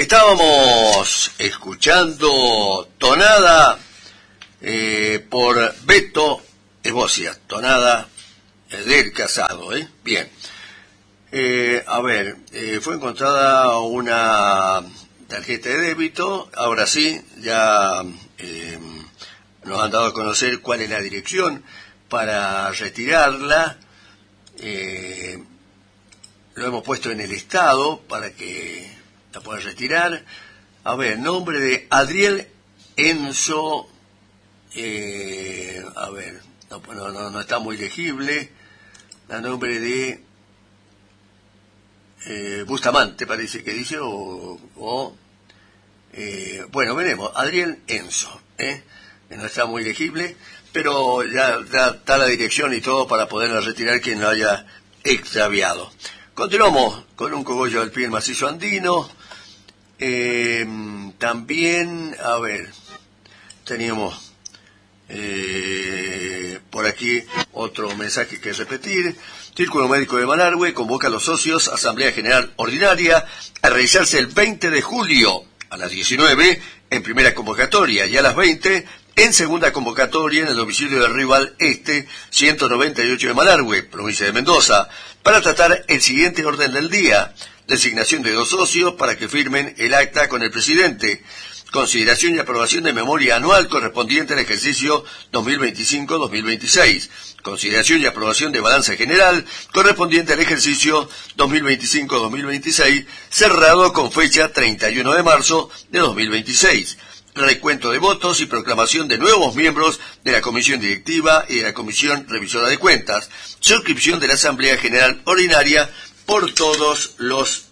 Estábamos escuchando Tonada por Beto Esbocia, Tonada del Casado, Bien. Fue encontrada una tarjeta de débito. Ahora sí, ya nos han dado a conocer cuál es la dirección para retirarla. Lo hemos puesto en el estado para que la puedan retirar. Nombre de Adriel Enzo. No está muy legible. El nombre de Bustamante, parece que dice, veremos. Adriel Enzo, no está muy legible, pero ya está la dirección y todo para poderla retirar quien lo haya extraviado. Continuamos con un cogollo del pie del macizo andino. También, teníamos por aquí otro mensaje que repetir. Círculo Médico de Malargüe convoca a los socios a Asamblea General Ordinaria a realizarse el 20 de julio a las 19 en primera convocatoria y a las 20 en segunda convocatoria en el domicilio del Rival Este 198 de Malargüe, provincia de Mendoza, para tratar el siguiente orden del día: designación de 2 socios para que firmen el acta con el presidente, consideración y aprobación de memoria anual correspondiente al ejercicio 2025-2026, consideración y aprobación de balanza general correspondiente al ejercicio 2025-2026, cerrado con fecha 31 de marzo de 2026, recuento de votos y proclamación de nuevos miembros de la Comisión Directiva y de la Comisión Revisora de Cuentas, suscripción de la Asamblea General Ordinaria por todos los